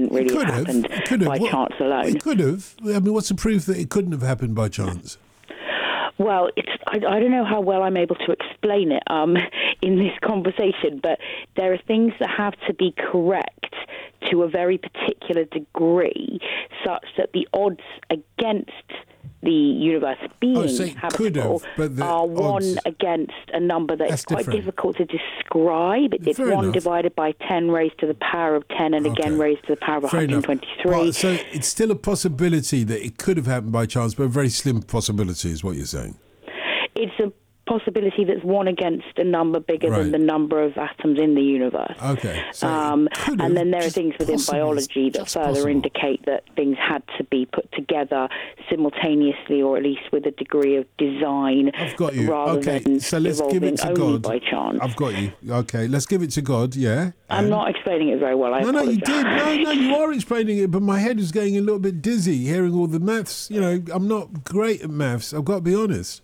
couldn't really have happened by chance alone. It could have. I mean, what's the proof that it couldn't have happened by chance? Well, I don't know how well I'm able to explain it in this conversation, but there are things that have to be correct to a very particular degree, such that the odds against the universe being habitable are one against a number that is quite difficult to describe. It's 1 divided by 10 raised to the power of 10 and again raised to the power of 123. Well, so it's still a possibility that it could have happened by chance, but a very slim possibility is what you're saying. It's a possibility that's 1 against a number bigger than the number of atoms in the universe. Okay. So and then there are things within biology that further indicate that things had to be put together simultaneously, or at least with a degree of design. I've got you. Rather than so let's give it to only God. By chance. I've got you. Okay, let's give it to God, yeah. I'm not explaining it very well. No, you did. No, you are explaining it, but my head is getting a little bit dizzy hearing all the maths. You know, I'm not great at maths, I've got to be honest.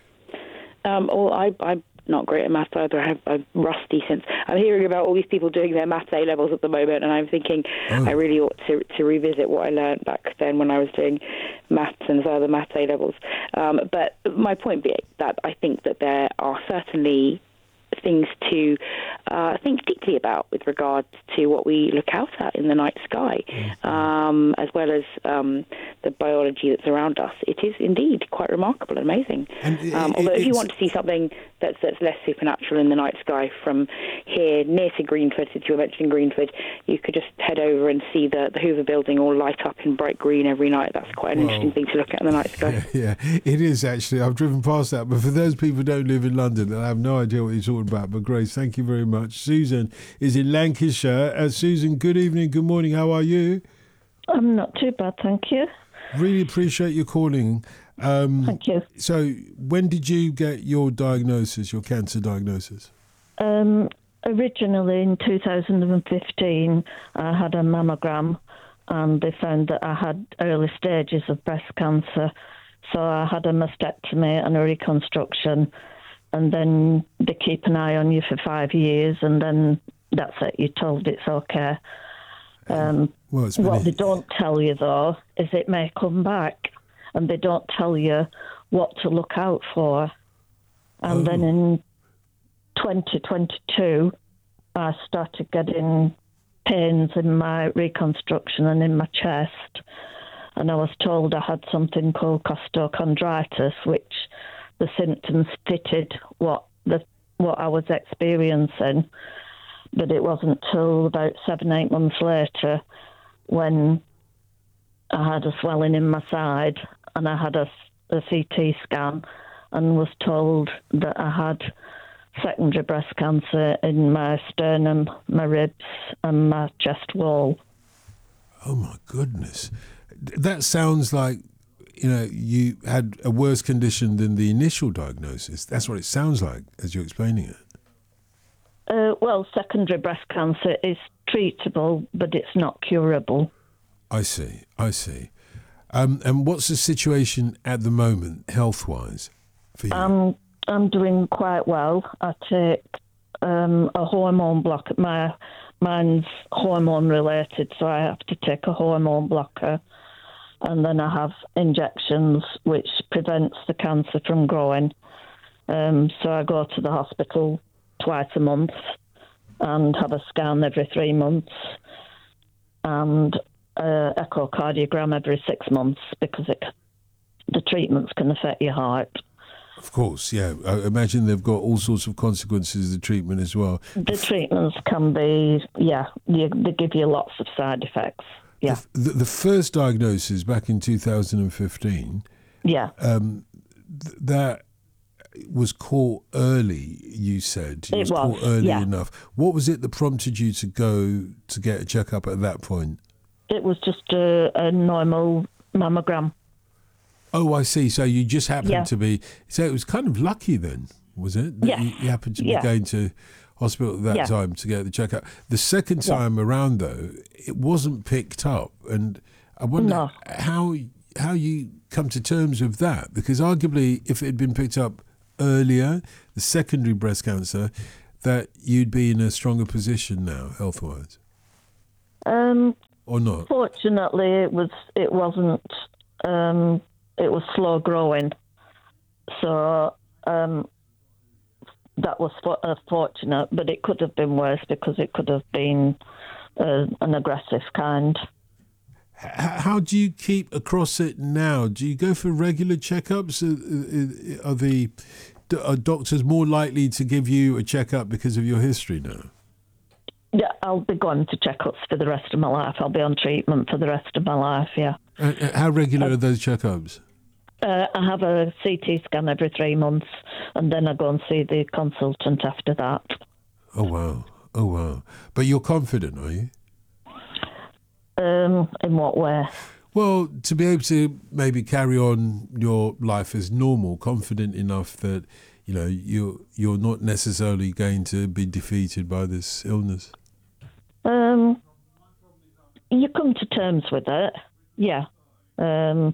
I'm not great at maths either. I'm rusty since I'm hearing about all these people doing their maths A-levels at the moment, and I'm thinking I really ought to revisit what I learned back then when I was doing maths and further maths A-levels. But my point being that I think that there are certainly things to think deeply about with regards to what we look out at in the night sky, as well as the biology that's around us. It is indeed quite remarkable and amazing. Although if you want to see something that's less supernatural in the night sky from here near to Greenford, since you were mentioning Greenford, you could just head over and see the Hoover building all light up in bright green every night. That's quite an interesting thing to look at in the night sky. Yeah, it is actually. I've driven past that, but for those people who don't live in London, I have no idea what you're talking about. But Grace, thank you very much. Susan is in Lancashire. Susan, good evening, good morning. How are you? I'm not too bad, thank you. Really appreciate you calling. Thank you. So, when did you get your diagnosis, your cancer diagnosis? Originally in 2015, I had a mammogram, and they found that I had early stages of breast cancer. So I had a mastectomy and a reconstruction, and then they keep an eye on you for 5 years, and then that's it. You're told it's okay. What they don't tell you, though, is it may come back, and they don't tell you what to look out for. And then in 2022, I started getting pains in my reconstruction and in my chest, and I was told I had something called costochondritis, which the symptoms fitted what I was experiencing. But it wasn't till about 7-8 months later when I had a swelling in my side, and I had a CT scan and was told that I had secondary breast cancer in my sternum, my ribs and my chest wall. Oh my goodness. That sounds like, you had a worse condition than the initial diagnosis. That's what it sounds like as you're explaining it. Well, secondary breast cancer is treatable, but it's not curable. I see. And what's the situation at the moment, health-wise, for you? I'm doing quite well. I take a hormone blocker. Mine's hormone-related, so I have to take a hormone blocker. And then I have injections, which prevents the cancer from growing. So I go to the hospital twice a month and have a scan every 3 months and echocardiogram every 6 months, because the treatments can affect your heart. Of course, yeah. I imagine they've got all sorts of consequences of the treatment as well. The treatments can be, they give you lots of side effects. Yeah. The first diagnosis back in 2015, that was caught early, you said. It was caught early enough. What was it that prompted you to go to get a checkup at that point? It was just a normal mammogram. Oh, I see. So you just happened to be... So it was kind of lucky then, was it? That you happened to be going to hospital at that time to get the checkup. The second time around, though, it wasn't picked up. And I wonder how you come to terms with that. Because arguably, if it had been picked up earlier, the secondary breast cancer, that you'd be in a stronger position now, health-wise. or not? Fortunately, it wasn't. It was slow growing, so that was fortunate. But it could have been worse because it could have been an aggressive kind. How do you keep across it now? Do you go for regular checkups? Are doctors more likely to give you a checkup because of your history now? Yeah, I'll be going to checkups for the rest of my life. I'll be on treatment for the rest of my life, yeah. How regular are those checkups? I have a CT scan every 3 months, and then I go and see the consultant after that. Oh, wow. But you're confident, are you? In what way? Well, to be able to maybe carry on your life as normal, confident enough that, you're not necessarily going to be defeated by this illness. You come to terms with it, yeah. And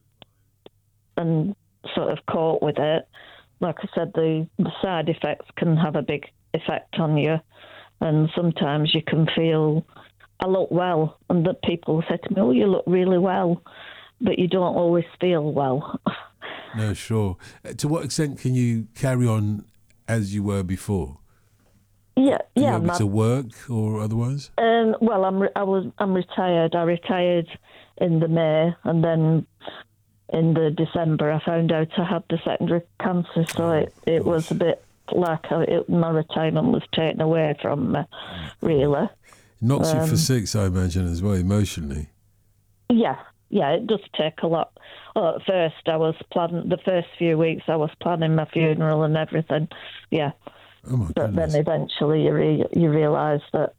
sort of cope with it. Like I said, the side effects can have a big effect on you, and sometimes you can feel, I look well, and that people say to me, oh, you look really well, but you don't always feel well. No, sure. To what extent can you carry on as you were before? Yeah. Are you able to work or otherwise? Well, I'm retired. I retired in the May, and then in the December I found out I had the secondary cancer, so it was a bit like my retirement was taken away from me, really. It knocks you for six, I imagine, as well, emotionally. Yeah, it does take a lot. Well, at first, I was planning, the first few weeks, I was planning my funeral and everything, yeah. Oh, my but goodness. Then eventually you realise that,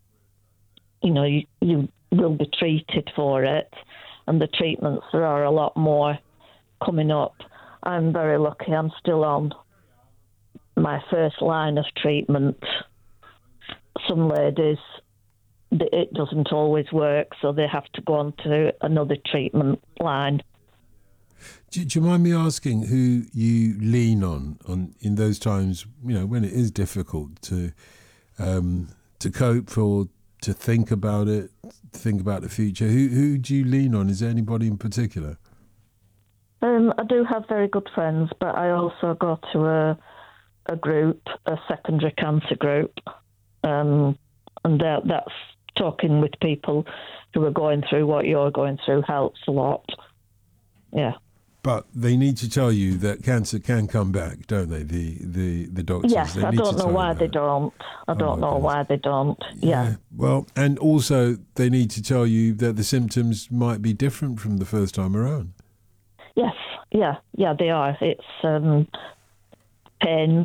you will be treated for it, and the treatments, there are a lot more coming up. I'm very lucky, I'm still on my first line of treatment. Some ladies, it doesn't always work, so they have to go on to another treatment line. Do you mind me asking who you lean on in those times, when it is difficult to cope or to think about it, think about the future? Who do you lean on? Is there anybody in particular? I do have very good friends, but I also go to a group, a secondary cancer group, and that's talking with people who are going through what you're going through helps a lot. Yeah. But they need to tell you that cancer can come back, don't they? The doctors. Yes, I don't know why they don't. I don't know why they don't. Yeah. Well, and also they need to tell you that the symptoms might be different from the first time around. Yes. Yeah, they are. It's pain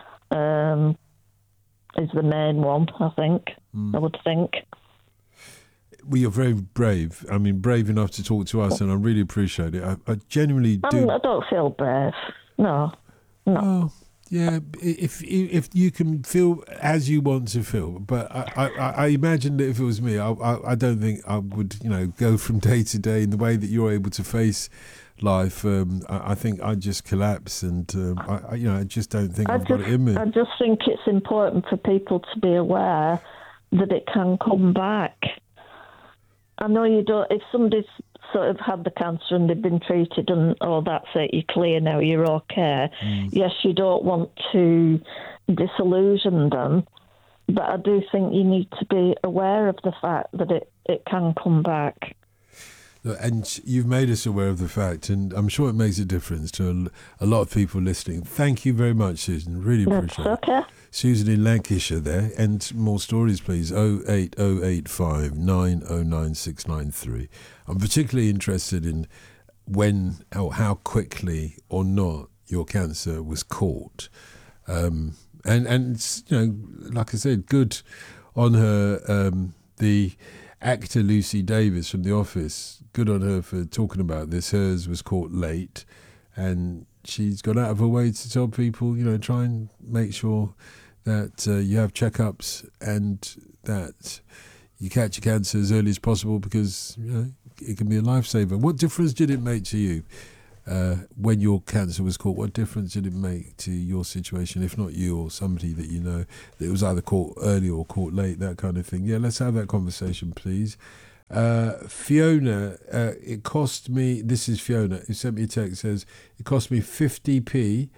is the main one, I think. I would think. Well, you're very brave. I mean, brave enough to talk to us, and I really appreciate it. I genuinely do. I don't feel brave. No. Oh, yeah. If you can feel as you want to feel, but I imagine that if it was me, I don't think I would, go from day to day in the way that you're able to face life. I think I'd just collapse, and I just don't think I've got it in me. I just think it's important for people to be aware that it can come back. I know you don't. If somebody's sort of had the cancer and they've been treated and that's it, you're clear now, you're okay. Yes, you don't want to disillusion them, but I do think you need to be aware of the fact that it can come back. And you've made us aware of the fact, and I'm sure it makes a difference to a lot of people listening. Thank you very much, Susan. Really appreciate it. Okay. Susan in Lancashire there. And more stories, please. 08085 909 693. I'm particularly interested in when or how quickly or not your cancer was caught. And like I said, good on her. The actor Lucy Davis from The Office, good on her for talking about this. Hers was caught late, and she's gone out of her way to tell people, try and make sure that you have checkups and that you catch your cancer as early as possible, because it can be a lifesaver. What difference did it make to you when your cancer was caught? What difference did it make to your situation, if not you or somebody that you know, that it was either caught early or caught late, that kind of thing? Yeah, let's have that conversation, please. Fiona, it cost me, this is Fiona who sent me a text, says, it cost me 50p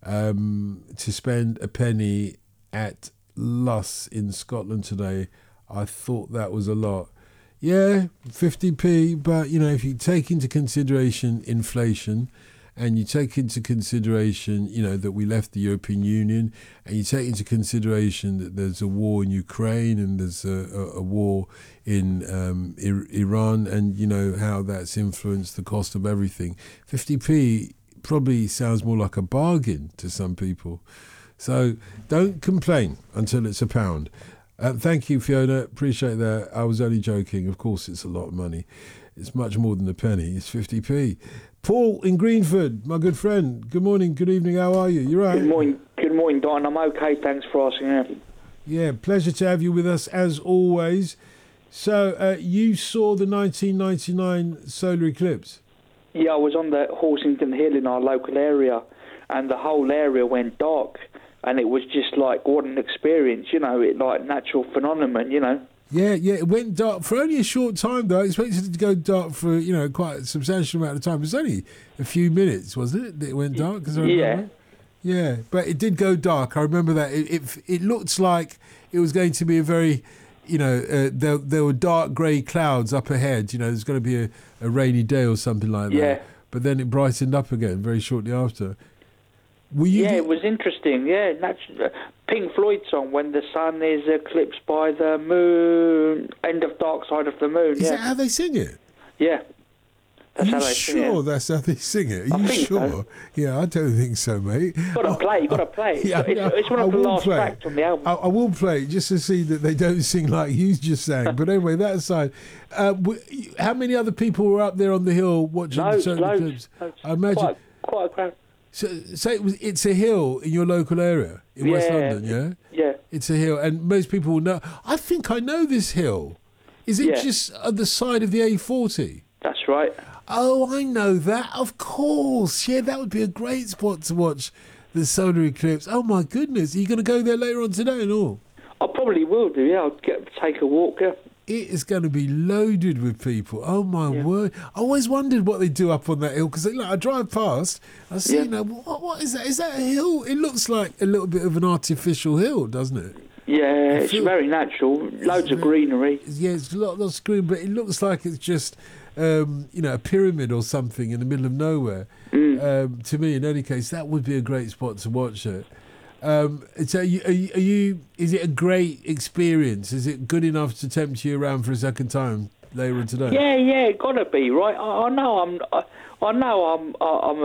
to spend a penny at Luss in Scotland today. I thought that was a lot. Yeah, 50p, but if you take into consideration inflation, and you take into consideration, that we left the European Union, and you take into consideration that there's a war in Ukraine and there's a war in Iran, and how that's influenced the cost of everything. 50p probably sounds more like a bargain to some people. So don't complain until it's £1. Thank you, Fiona. Appreciate that. I was only joking. Of course, it's a lot of money. It's much more than a penny. It's 50p. Paul in Greenford, my good friend. Good morning, good evening. How are you? You right? Good morning, Don. I'm okay. Thanks for asking. Yeah, pleasure to have you with us as always. So, you saw the 1999 solar eclipse? Yeah, I was on the Horsington Hill in our local area, and the whole area went dark, and it was just like, what an experience, it like natural phenomenon, Yeah, it went dark for only a short time, though. I expected it to go dark for, quite a substantial amount of time. It was only a few minutes, wasn't it, that it went dark? Yeah, but it did go dark. I remember that. It looked like it was going to be a very, there were dark grey clouds up ahead. There's going to be a rainy day or something like that. Yeah. But then it brightened up again very shortly after. It was interesting. Yeah, Pink Floyd song, When the Sun is Eclipsed by the Moon, End of Dark Side of the Moon. Is that how they sing it? Yeah. Are you sure that's how they sing it? Are you sure? So. Yeah, I don't think so, mate. You've got to play. Yeah, it's one of the last tracks on the album. I will play it just to see that they don't sing like you just sang. But anyway, that aside, how many other people were up there on the hill watching the solar eclipse? I imagine quite a crowd. So it's a hill in your local area in West London, yeah? Yeah. It's a hill, and most people will know. I think I know this hill. Is it just at the side of the A40? That's right. Oh, I know that. Of course. Yeah, that would be a great spot to watch the solar eclipse. Oh, my goodness. Are you going to go there later on today and all? I probably will do, yeah. I'll take a walk, yeah. It is going to be loaded with people. Oh, my word. I always wondered what they do up on that hill, because I drive past, I see, what is that? Is that a hill? It looks like a little bit of an artificial hill, doesn't it? Yeah, it's very natural. Loads of greenery. Yeah, it's lots of green, but it looks like it's just, a pyramid or something in the middle of nowhere. To me, in any case, that would be a great spot to watch it. So, is it a great experience? Is it good enough to tempt you around for a second time later on today? Yeah, gotta be right. I know I'm a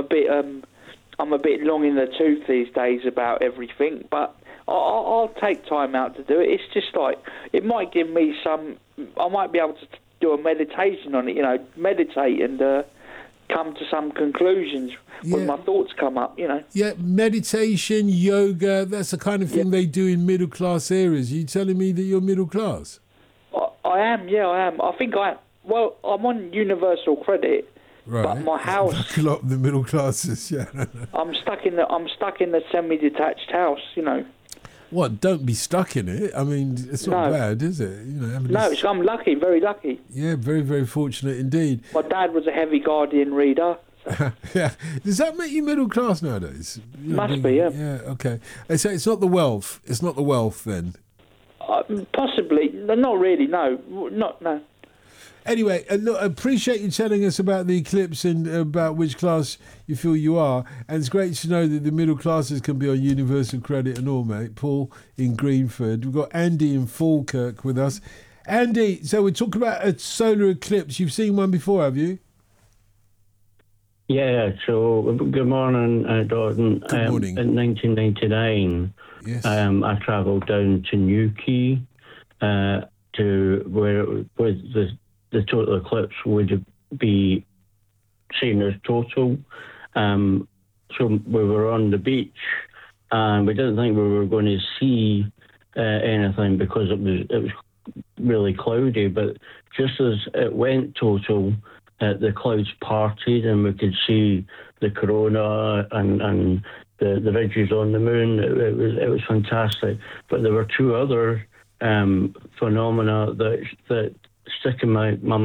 bit long in the tooth these days about everything, but I'll take time out to do it. It's just like it might give me some. I might be able to do a meditation on it. Meditate and come to some conclusions when my thoughts come up, Yeah, meditation, yoga, that's the kind of thing they do in middle class areas. Are you telling me that you're middle class? I am. I think I'm on universal credit, right. But my house... Buckle up the middle classes, yeah. I'm stuck in the semi-detached house, What, don't be stuck in it? I mean, it's not bad, is it? I'm lucky, very lucky. Yeah, very, very fortunate indeed. My dad was a heavy Guardian reader. So. Yeah. Does that make you middle class nowadays? Must be, yeah. Yeah, okay. So it's not the wealth. It's not the wealth then? Possibly. Not really, no. No. Anyway, look, I appreciate you telling us about the eclipse and about which class you feel you are. And it's great to know that the middle classes can be on universal credit and all, mate. Paul in Greenford. We've got Andy in Falkirk with us. Andy, so we're talking about a solar eclipse. You've seen one before, have you? Yeah, so good morning, Gordon. Good morning. In 1999, yes. I travelled down to Newquay to where it was the total eclipse would be seen as total. So we were on the beach and we didn't think we were going to see anything because it was really cloudy. But just as it went total, the clouds parted and we could see the corona and the ridges on the moon. It was fantastic. But there were two other phenomena that sticking my